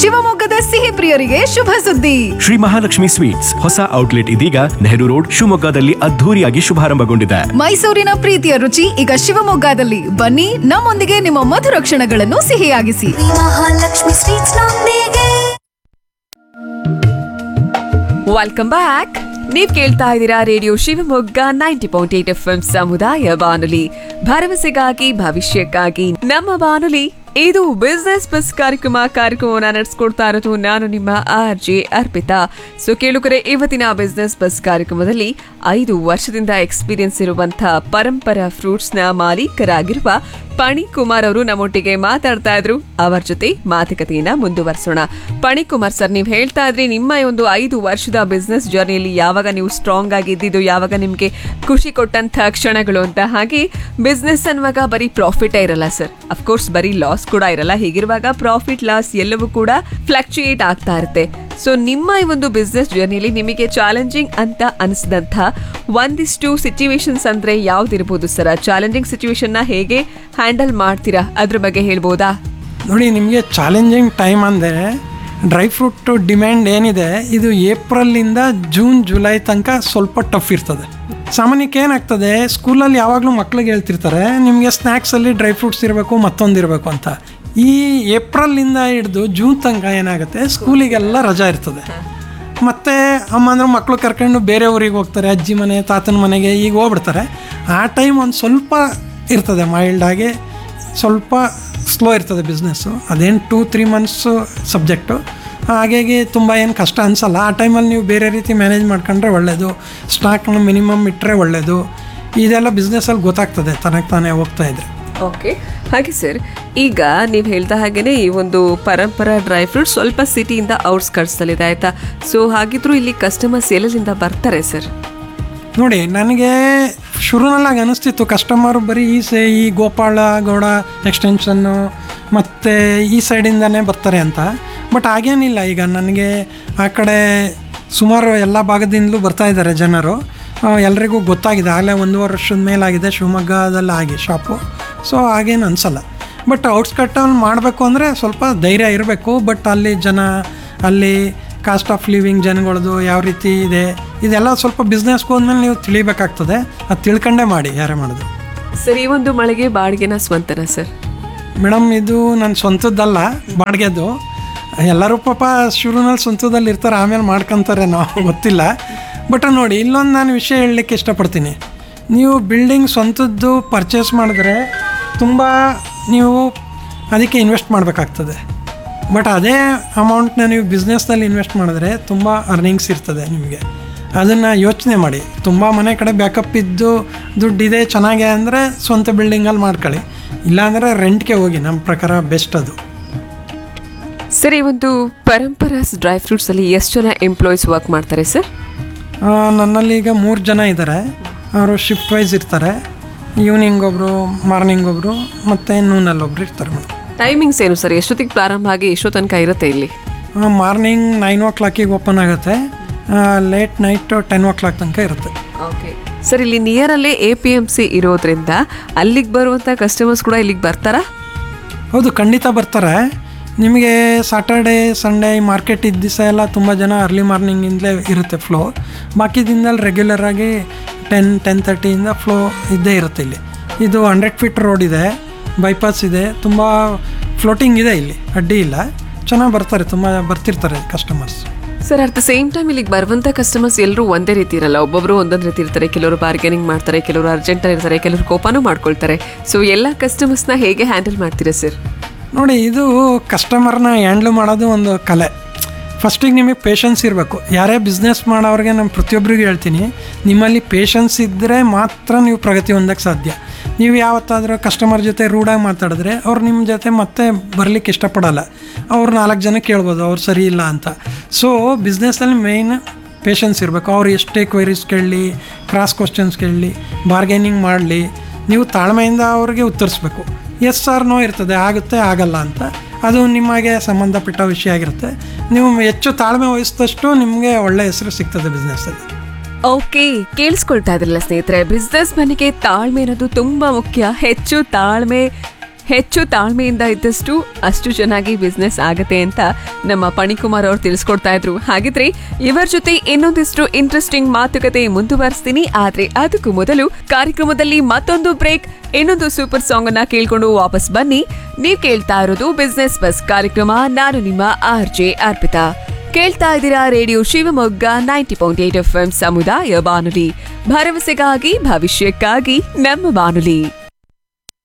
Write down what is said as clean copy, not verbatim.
ಶಿವಮೊಗ್ಗದ ಸಿಹಿ ಪ್ರಿಯರಿಗೆ ಶುಭ ಸುದ್ದಿ. ಶ್ರೀ ಮಹಾಲಕ್ಷ್ಮಿ ಸ್ವೀಟ್ಸ್ ಹೊಸ ಔಟ್ಲೆಟ್ ಇದೀಗ ನೆಹರು ರೋಡ್ ಶಿವಮೊಗ್ಗದಲ್ಲಿ ಅದ್ಧೂರಿಯಾಗಿ ಶುಭಾರಂಭಗೊಂಡಿದೆ. ಮೈಸೂರಿನ ಪ್ರೀತಿಯ ರುಚಿ ಈಗ ಶಿವಮೊಗ್ಗದಲ್ಲಿ. ಬನ್ನಿ, ನಮ್ಮೊಂದಿಗೆ ನಿಮ್ಮ ಮಧುರ ಕ್ಷಣಗಳನ್ನು ಸಿಹಿಯಾಗಿಸಿ. ಮಹಾಲಕ್ಷ್ಮಿ ಸ್ವೀಟ್ಸ್ ನೊಂದಿಗೆ. Welcome back. ನೀವ್ ಕೇಳ್ತಾ ಇದ್ದೀರಾ ರೇಡಿಯೋ ಶಿವಮೊಗ್ಗ 90.8 FM ಸಮುದಾಯ ಬಾನುಲಿ, ಭರವಸೆಗಾಗಿ ಭವಿಷ್ಯಕ್ಕಾಗಿ ನಮ್ಮ ಬಾನುಲಿ. ಇದು ಬಿಸ್ನೆಸ್ ಬಸ್ ಕಾರ್ಯಕ್ರಮವನ್ನ ನಡೆಸ್ಕೊಡ್ತಾ ಇರೋದು ನಾನು ನಿಮ್ಮ RJ ಅರ್ಪಿತಾ. ಸೊ ಕೇಳುಗರೆ, ಇವತ್ತಿನ ಬಿಸ್ನೆಸ್ ಬಸ್ ಕಾರ್ಯಕ್ರಮದಲ್ಲಿ 5 ವರ್ಷದಿಂದ ಎಕ್ಸ್ಪೀರಿಯನ್ಸ್ ಇರುವಂತಹ ಪರಂಪರಾ ಫ್ರೂಟ್ಸ್ ನ ಮಾಲೀಕರಾಗಿರುವ ಪಣಿಕುಮಾರ್ ಅವರು ನಮ್ಮೊಟ್ಟಿಗೆ ಮಾತಾಡ್ತಾ ಇದ್ರು. ಅವರ ಜೊತೆ ಮಾತುಕತೆಯನ್ನ ಮುಂದುವರಿಸೋಣ. ಪಣಿಕುಮಾರ್ ಸರ್, ನೀವು ಹೇಳ್ತಾ ಇದ್ರಿ ನಿಮ್ಮ ಒಂದು 5 ವರ್ಷದ ಬಿಸ್ನೆಸ್ ಜರ್ನಿಯಲ್ಲಿ ಯಾವಾಗ ನೀವು ಸ್ಟ್ರಾಂಗ್ ಆಗಿದ್ದು, ಯಾವಾಗ ನಿಮ್ಗೆ ಖುಷಿ ಕೊಟ್ಟಂತ ಕ್ಷಣಗಳು ಅಂತ. ಹಾಗೆ ಬಿಸ್ನೆಸ್ ಅನ್ನುವಾಗ ಬರೀ ಪ್ರಾಫಿಟ್ ಇರಲ್ಲ ಸರ್, ಅಫ್ಕೋರ್ಸ್ ಬರೀ ಲಾಸ್ ಕೂಡ ಇರಲ್ಲ. ಹೀಗಿರುವಾಗ ಪ್ರಾಫಿಟ್ ಲಾಸ್ ಎಲ್ಲವೂ ಕೂಡ ಫ್ಲಕ್ಚುಯೇಟ್ ಆಗ್ತಾ ಇರುತ್ತೆ. ಸೊ ನಿಮ್ಮ ಈ ಒಂದು ಬಿಸ್ನೆಸ್ ಜರ್ನಿಯಲ್ಲಿ ನಿಮಗೆ ಚಾಲೆಂಜಿಂಗ್ ಅಂತ ಅನಿಸಿದಂತ ಒಂದಿಷ್ಟು ಸಿಚುವೇಶನ್ಸ್ ಅಂದ್ರೆ ಯಾವ್ದಿರ್ಬೋದು ಸರ್? ಚಾಲೆಂಜಿಂಗ್ ಸಿಚುವೇಶನ್ ನ ಹೇಗೆ ಹ್ಯಾಂಡಲ್ ಮಾಡ್ತೀರಾ, ಅದ್ರ ಬಗ್ಗೆ ಹೇಳ್ಬೋದಾ? ನೋಡಿ, ನಿಮಗೆ ಚಾಲೆಂಜಿಂಗ್ ಟೈಮ್ ಅಂದರೆ ಡ್ರೈ ಫ್ರೂಟ್ ಡಿಮ್ಯಾಂಡ್ ಏನಿದೆ, ಇದು ಏಪ್ರಿಲಿಂದ ಜೂನ್ ಜುಲೈ ತನಕ ಸ್ವಲ್ಪ ಟಫ್ ಇರ್ತದೆ. ಸಾಮಾನ್ಯಕ್ಕೆ ಏನಾಗ್ತದೆ, ಸ್ಕೂಲಲ್ಲಿ ಯಾವಾಗಲೂ ಮಕ್ಳಿಗೆ ಹೇಳ್ತಿರ್ತಾರೆ ನಿಮಗೆ ಸ್ನ್ಯಾಕ್ಸಲ್ಲಿ ಡ್ರೈ ಫ್ರೂಟ್ಸ್ ಇರಬೇಕು, ಮತ್ತೊಂದಿರಬೇಕು ಅಂತ. ಈ ಏಪ್ರಿಲಿಂದ ಹಿಡಿದು ಜೂನ್ ತನಕ ಏನಾಗುತ್ತೆ, ಸ್ಕೂಲಿಗೆಲ್ಲ ರಜಾ ಇರ್ತದೆ. ಮತ್ತು ಅಮ್ಮ ಅಂದ್ರೆ ಮಕ್ಕಳು ಕರ್ಕೊಂಡು ಬೇರೆ ಊರಿಗೆ ಹೋಗ್ತಾರೆ, ಅಜ್ಜಿ ಮನೆ ತಾತನ ಮನೆಗೆ ಈಗ ಹೋಗ್ಬಿಡ್ತಾರೆ. ಆ ಟೈಮ್ ಒಂದು ಸ್ವಲ್ಪ ಇರ್ತದೆ ಮೈಲ್ಡಾಗಿ, ಸ್ವಲ್ಪ ಸ್ಲೋ ಇರ್ತದೆ ಬಿಸ್ನೆಸ್ಸು. ಅದೇನು 2-3 ಮಂತ್ಸು ಸಬ್ಜೆಕ್ಟು. ಹಾಗಾಗಿ ತುಂಬ ಏನು ಕಷ್ಟ ಅನಿಸಲ್ಲ. ಆ ಟೈಮಲ್ಲಿ ನೀವು ಬೇರೆ ರೀತಿ ಮ್ಯಾನೇಜ್ ಮಾಡ್ಕೊಂಡ್ರೆ ಒಳ್ಳೆಯದು. ಸ್ಟಾಕ್ನ ಮಿನಿಮಮ್ ಇಟ್ಟರೆ ಒಳ್ಳೆಯದು. ಇದೆಲ್ಲ ಬಿಸ್ನೆಸ್ಸಲ್ಲಿ ಗೊತ್ತಾಗ್ತದೆ ತನಗೆ ತಾನೇ ಹೋಗ್ತಾ ಇದ್ರೆ. ಓಕೆ, ಹಾಗೆ ಸರ್, ಈಗ ನೀವು ಹೇಳ್ತಾ ಹಾಗೇನೆ ಈ ಒಂದು ಪರಂಪರಾ ಡ್ರೈ ಫ್ರೂಟ್ ಸ್ವಲ್ಪ ಸಿಟಿಯಿಂದ ಔಟ್ಸ್ಕರ್ಟ್ಸಲ್ಲಿದೆ, ಆಯಿತಾ? ಸೊ ಹಾಗಿದ್ರು ಇಲ್ಲಿ ಕಸ್ಟಮರ್ಸ್ ಎಲ್ಲೆಲ್ಲಿಂದ ಬರ್ತಾರೆ ಸರ್? ನೋಡಿ, ನನಗೆ ಶುರುನಲ್ಲಾಗ ಅನಿಸ್ತಿತ್ತು ಕಸ್ಟಮರ್ ಬರೀ ಈ ಗೋಪಾಳ ಗೌಡ ಎಕ್ಸ್ಟೆನ್ಷನ್ನು ಮತ್ತು ಈ ಸೈಡಿಂದನೇ ಬರ್ತಾರೆ ಅಂತ. ಬಟ್ ಹಾಗೇನಿಲ್ಲ. ಈಗ ನನಗೆ ಆ ಕಡೆ ಸುಮಾರು ಎಲ್ಲ ಭಾಗದಿಂದಲೂ ಬರ್ತಾಯಿದ್ದಾರೆ ಜನರು. ಎಲ್ರಿಗೂ ಗೊತ್ತಾಗಿದೆ, ಆಗಲೇ 1.5 ವರ್ಷದ ಮೇಲಾಗಿದೆ ಶಿವಮೊಗ್ಗದಲ್ಲಿ ಆಗಿ ಶಾಪು. ಸೊ ಹಾಗೇನು ಅನಿಸಲ್ಲ. ಬಟ್ ಔಟ್ಸ್ಕಟ್ಟಲ್ಲಿ ಮಾಡಬೇಕು ಅಂದರೆ ಸ್ವಲ್ಪ ಧೈರ್ಯ ಇರಬೇಕು. ಬಟ್ ಅಲ್ಲಿ ಜನ, ಅಲ್ಲಿ ಕಾಸ್ಟ್ ಆಫ್ ಲಿವಿಂಗ್ ಜನಗಳದು ಯಾವ ರೀತಿ ಇದೆ, ಇದೆಲ್ಲ ಸ್ವಲ್ಪ ಬಿಸ್ನೆಸ್ಗೆ ಹೋದ್ಮೇಲೆ ನೀವು ತಿಳಿಬೇಕಾಗ್ತದೆ. ಅದು ತಿಳ್ಕೊಂಡೇ ಮಾಡಿ ಯಾರೇ ಮಾಡೋದು. ಸರ್, ಈ ಒಂದು ಮಳೆಗೆ ಬಾಡಿಗೆನ ಸ್ವಂತನ ಸರ್? ಮೇಡಮ್, ಇದು ನನ್ನ ಸ್ವಂತದ್ದಲ್ಲ, ಬಾಡಿಗೆದು. ಎಲ್ಲರೂ ಪಾಪ ಶುರುನಲ್ಲಿ ಸ್ವಂತದಲ್ಲಿ ಇರ್ತಾರೆ, ಆಮೇಲೆ ಮಾಡ್ಕೊತಾರೆ, ನಾವು ಗೊತ್ತಿಲ್ಲ. ಬಟ್ ನೋಡಿ, ಇಲ್ಲೊಂದು ನಾನು ವಿಷಯ ಹೇಳಲಿಕ್ಕೆ ಇಷ್ಟಪಡ್ತೀನಿ. ನೀವು ಬಿಲ್ಡಿಂಗ್ ಸ್ವಂತದ್ದು ಪರ್ಚೇಸ್ ಮಾಡಿದ್ರೆ ತುಂಬ ನೀವು ಅದಕ್ಕೆ ಇನ್ವೆಸ್ಟ್ ಮಾಡಬೇಕಾಗ್ತದೆ. ಬಟ್ ಅದೇ ಅಮೌಂಟ್ನ ನೀವು ಬಿಸ್ನೆಸ್ನಲ್ಲಿ ಇನ್ವೆಸ್ಟ್ ಮಾಡಿದ್ರೆ ತುಂಬ ಅರ್ನಿಂಗ್ಸ್ ಇರ್ತದೆ ನಿಮಗೆ. ಅದನ್ನು ಯೋಚನೆ ಮಾಡಿ. ತುಂಬ ಮನೆ ಕಡೆ ಬ್ಯಾಕಪ್ ಇದ್ದು ದುಡ್ಡಿದೆ ಚೆನ್ನಾಗೆ ಅಂದರೆ ಸ್ವಂತ ಬಿಲ್ಡಿಂಗಲ್ಲಿ ಮಾಡ್ಕೊಳ್ಳಿ. ಇಲ್ಲಾಂದರೆ ರೆಂಟ್ಗೆ ಹೋಗಿ, ನಮ್ಮ ಪ್ರಕಾರ ಬೆಸ್ಟ್ ಅದು. ಸರ್, ಈ ಒಂದು ಪರಂಪರಾಸ್ ಡ್ರೈ ಫ್ರೂಟ್ಸಲ್ಲಿ ಎಷ್ಟು ಜನ ಎಂಪ್ಲಾಯೀಸ್ ವರ್ಕ್ ಮಾಡ್ತಾರೆ ಸರ್? ನನ್ನಲ್ಲಿ ಈಗ 3 ಜನ ಇದ್ದಾರೆ. ಅವರು ಶಿಫ್ಟ್ ವೈಸ್ ಇರ್ತಾರೆ. ಈವ್ನಿಂಗ್ ಒಬ್ಬರು, ಮಾರ್ನಿಂಗ್ ಒಬ್ಬರು, ಮತ್ತು ನೂನಲ್ಲಿ ಒಬ್ಬರು ಇರ್ತಾರೆ ಮೇಡಮ್. ಟೈಮಿಂಗ್ಸ್ ಏನು ಸರ್? ಎಷ್ಟೊತ್ತಿಗೆ ಪ್ರಾರಂಭ ಆಗಿ ಎಷ್ಟೋ ತನಕ ಇರುತ್ತೆ ಇಲ್ಲಿ? ಮಾರ್ನಿಂಗ್ 9 o'clock ಓಪನ್ ಆಗುತ್ತೆ, ಲೇಟ್ ನೈಟ್ 10 o'clock ತನಕ ಇರುತ್ತೆ. ಓಕೆ ಸರ್, ಇಲ್ಲಿ ನಿಯರಲ್ಲೇ APMC ಇರೋದ್ರಿಂದ ಅಲ್ಲಿಗೆ ಬರುವಂಥ ಕಸ್ಟಮರ್ಸ್ ಕೂಡ ಇಲ್ಲಿಗೆ ಬರ್ತಾರಾ? ಹೌದು, ಖಂಡಿತ ಬರ್ತಾರೆ. ನಿಮಗೆ ಸಾಟರ್ಡೇ ಸಂಡೇ ಮಾರ್ಕೆಟ್ ಇದ್ದ ದಿವಸ ಎಲ್ಲ ತುಂಬ ಜನ ಅರ್ಲಿ ಮಾರ್ನಿಂಗಿಂದಲೇ ಇರುತ್ತೆ ಫ್ಲೋ. ಬಾಕಿ ದಿನದಲ್ಲಿ ರೆಗ್ಯುಲರಾಗಿ 10-10:30 ಫ್ಲೋ ಇದ್ದೇ ಇರುತ್ತೆ ಇಲ್ಲಿ. ಇದು 100 feet ರೋಡ್ ಇದೆ, ಬೈಪಾಸ್ ಇದೆ, ತುಂಬ ಫ್ಲೋಟಿಂಗ್ ಇದೆ ಇಲ್ಲಿ, ಅಡ್ಡಿ ಇಲ್ಲ. ಚೆನ್ನಾಗಿ ಬರ್ತಾರೆ, ತುಂಬ ಬರ್ತಿರ್ತಾರೆ customers. Sir, at the same time ಇಲ್ಲಿಗೆ ಬರುವಂಥ ಕಸ್ಟಮರ್ಸ್ ಎಲ್ಲರೂ ಒಂದೇ ರೀತಿ ಇರಲ್ಲ. ಒಬ್ಬೊಬ್ಬರು ಒಂದೊಂದು ರೀತಿ ಇರ್ತಾರೆ. ಕೆಲವರು ಬಾರ್ಗೇನಿಂಗ್ ಮಾಡ್ತಾರೆ, ಕೆಲವರು ಅರ್ಜೆಂಟಲ್ಲಿ ಇರ್ತಾರೆ, ಕೆಲವರು ಕೋಪನೂ ಮಾಡ್ಕೊಳ್ತಾರೆ. ಸೊ ಎಲ್ಲ ಕಸ್ಟಮರ್ಸ್ನ ಹೇಗೆ ಹ್ಯಾಂಡಲ್ ಮಾಡ್ತೀರಾ ಸರ್? ನೋಡಿ, ಇದು ಕಸ್ಟಮರ್ನ ಹ್ಯಾಂಡ್ಲ್ ಮಾಡೋದು ಒಂದು ಕಲೆ. ಫಸ್ಟಿಗೆ ನಿಮಗೆ ಪೇಷನ್ಸ್ ಇರಬೇಕು. ಯಾರೇ ಬಿಸ್ನೆಸ್ ಮಾಡೋರಿಗೆ ನಾನು ಪ್ರತಿಯೊಬ್ಬರಿಗೂ ಹೇಳ್ತೀನಿ, ನಿಮ್ಮಲ್ಲಿ ಪೇಷನ್ಸ್ ಇದ್ದರೆ ಮಾತ್ರ ನೀವು ಪ್ರಗತಿ ಹೊಂದಕ್ಕೆ ಸಾಧ್ಯ. ನೀವು ಯಾವತ್ತಾದರೂ ಕಸ್ಟಮರ್ ಜೊತೆ ರೂಢಾಗಿ ಮಾತಾಡಿದ್ರೆ ಅವ್ರು ನಿಮ್ಮ ಜೊತೆ ಮತ್ತೆ ಬರಲಿಕ್ಕೆ ಇಷ್ಟಪಡಲ್ಲ. ಅವ್ರು 4 ಜನ ಕೇಳ್ಬೋದು ಅವ್ರು ಸರಿ ಇಲ್ಲ ಅಂತ. ಸೊ ಬಿಸ್ನೆಸ್ಸಲ್ಲಿ ಮೇಯ್ನ್ ಪೇಷನ್ಸ್ ಇರಬೇಕು. ಅವ್ರು ಎಷ್ಟೇ ಕ್ವೈರೀಸ್ ಕೇಳಲಿ, ಕ್ರಾಸ್ ಕ್ವಶನ್ಸ್ ಕೇಳಲಿ, ಬಾರ್ಗೇನಿಂಗ್ ಮಾಡಲಿ, ನೀವು ತಾಳ್ಮೆಯಿಂದ ಅವ್ರಿಗೆ ಉತ್ತರಿಸ್ಬೇಕು. ಎಸ್ ಆರ್ ನೋ ಇರ್ತದೆ, ಆಗುತ್ತೆ ಆಗಲ್ಲ ಅಂತ. ಅದು ನಿಮಗೆ ಸಂಬಂಧಪಟ್ಟ ವಿಷಯ ಆಗಿರುತ್ತೆ. ನೀವು ಹೆಚ್ಚು ತಾಳ್ಮೆ ವಹಿಸಿದಷ್ಟು ನಿಮಗೆ ಒಳ್ಳೆ ಹೆಸರು ಸಿಗ್ತದೆ ಬಿಸ್ನೆಸ್ಸಲ್ಲಿ. ಓಕೆ, ಕೇಳಿಸ್ಕೊಳ್ತಾ ಇದ್ರಲ್ಲ ಸ್ನೇಹಿತರೆ, ಬಿಸ್ನೆಸ್ ಮನೆಗೆ ತಾಳ್ಮೆ ಅನ್ನೋದು ತುಂಬ ಮುಖ್ಯ. ಹೆಚ್ಚು ತಾಳ್ಮೆ ಹೆಚ್ಚು ತಾಳ್ಮೆಯಿಂದ ಇದ್ದಷ್ಟು ಅಷ್ಟು ಚೆನ್ನಾಗಿ ಬಿಸ್ನೆಸ್ ಆಗತ್ತೆ ಅಂತ ನಮ್ಮ ಪಣಿಕುಮಾರ್ ಅವ್ರು ತಿಳಿಸ್ಕೊಡ್ತಾ ಇದ್ರು. ಹಾಗಿದ್ರೆ ಇವರ ಜೊತೆ ಇನ್ನೊಂದಿಷ್ಟು ಇಂಟ್ರೆಸ್ಟಿಂಗ್ ಮಾತುಕತೆ ಮುಂದುವರಿಸ್ತೀನಿ. ಆದ್ರೆ ಅದಕ್ಕೂ ಮೊದಲು ಕಾರ್ಯಕ್ರಮದಲ್ಲಿ ಮತ್ತೊಂದು ಬ್ರೇಕ್, ಇನ್ನೊಂದು ಸೂಪರ್ ಸಾಂಗ್ ಅನ್ನ ಕೇಳ್ಕೊಂಡು ವಾಪಸ್ ಬನ್ನಿ. ನೀವ್ ಕೇಳ್ತಾ ಇರೋದು ಬಿಸ್ನೆಸ್ ಬಸ್ ಕಾರ್ಯಕ್ರಮ. ನಾನು ನಿಮ್ಮ RJ ಅರ್ಪಿತಾ. ಕೇಳ್ತಾ ಇದ್ದೀರಾ ರೇಡಿಯೋ ಶಿವಮೊಗ್ಗ 90.8 FM ಸಮುದಾಯ ಬಾನುಲಿ, ಭರವಸೆಗಾಗಿ ಭವಿಷ್ಯಕ್ಕಾಗಿ ನಮ್ಮ ಬಾನುಲಿ.